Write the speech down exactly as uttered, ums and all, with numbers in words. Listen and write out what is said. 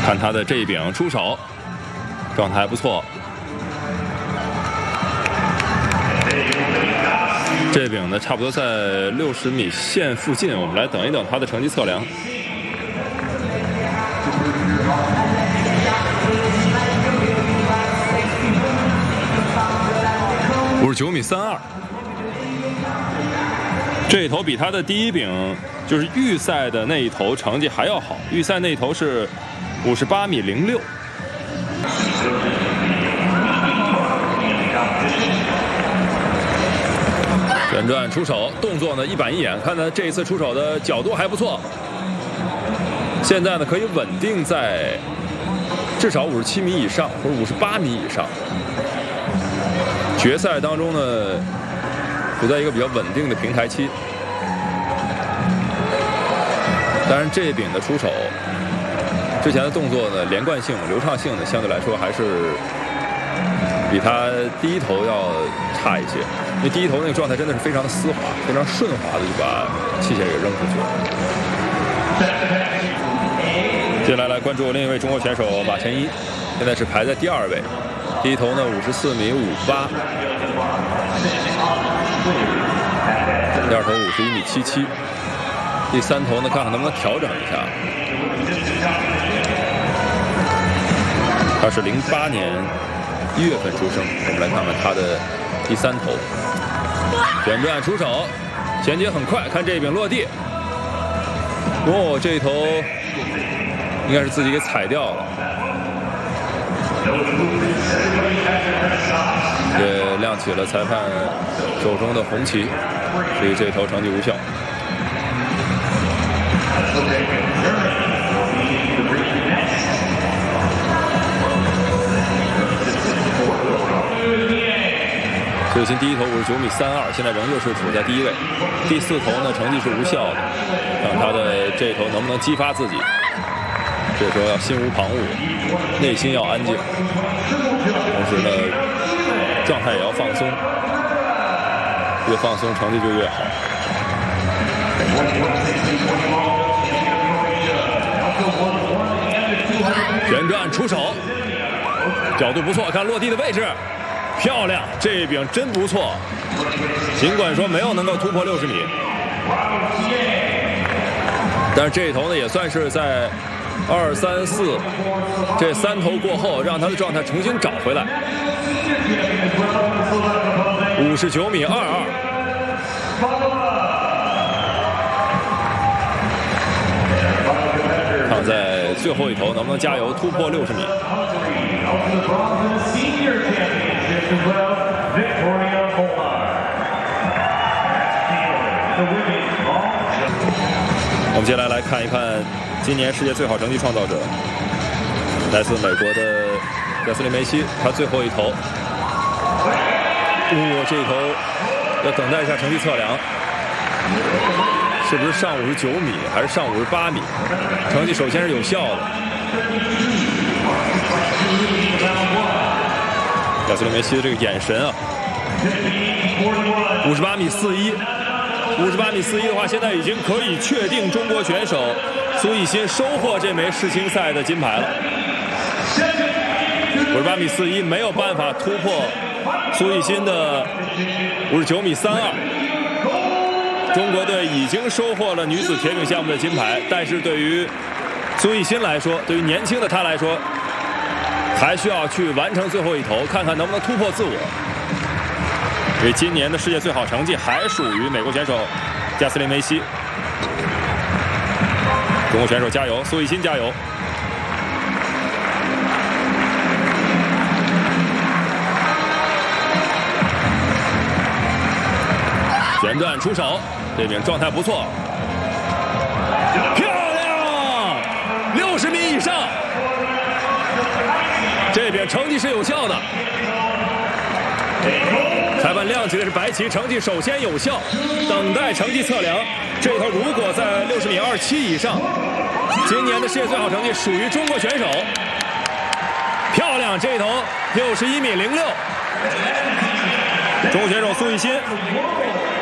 看他的这一柄出手，状态还不错。这柄呢，差不多在六十米线附近，我们来等一等他的成绩测量。五十九米三二，这一头比他的第一柄就是预赛的那一头成绩还要好，预赛那一头是五十八米零六。旋转出手，动作呢一板一眼，看他这一次出手的角度还不错。现在呢可以稳定在至少五十七米以上，或者五十八米以上。决赛当中呢，处在一个比较稳定的平台期。当然，这一柄的出手，之前的动作呢，连贯性、流畅性呢，相对来说还是比他第一头要差一些。因为第一头那个状态真的是非常的丝滑，非常顺滑的就把器械给扔出去了。接下来来关注另一位中国选手马晨一，现在是排在第二位。第一头呢五十四米五八，第二头五十一米七七，第三头呢看看能不能调整一下。他是零八年一月份出生，我们来看看他的第三头。旋转出手，衔接很快，看这一柄落地。哦，这一头应该是自己给踩掉了。也亮起了裁判手中的红旗，所以这头成绩无效。苏雨欣第一头五十九米三二，现在仍旧是处在第一位。第四头呢，成绩是无效的，看他的这头能不能激发自己。这时候要心无旁骛，内心要安静，同时呢，状态也要放松，越放松成绩就越好。旋转出手，角度不错，看落地的位置，漂亮，这一柄真不错。尽管说没有能够突破六十米，但是这一头呢，也算是在二三四这三头过后，让他的状态重新找回来。五十九米二二，看在最后一头能不能加油突破六十米。我们接下来来看一看今年世界最好成绩创造者，来自美国的贾斯汀梅西，他最后一头，哇、哦，这一头要等待一下成绩测量，是不是上五十九米还是上五十八米？成绩首先是有效的。贾斯汀梅西的这个眼神啊，五十八米四一。五十八米四一的话，现在已经可以确定中国选手苏奕欣收获这枚世青赛的金牌了。五十八米四一没有办法突破苏奕欣的五十九米三二。中国队已经收获了女子铁饼项目的金牌，但是对于苏奕欣来说，对于年轻的她来说，还需要去完成最后一头，看看能不能突破自我。因为今年的世界最好成绩还属于美国选手加斯林梅西。中国选手加油，苏奕欣加油！旋转出手，这柄状态不错，漂亮，六十米以上，这柄成绩是有效的。裁判亮起的是白旗，成绩首先有效，等待成绩测量。这头如果在六十米二七以上，今年的世界最好成绩属于中国选手。漂亮，这头六十一米零六，中国选手苏奕欣。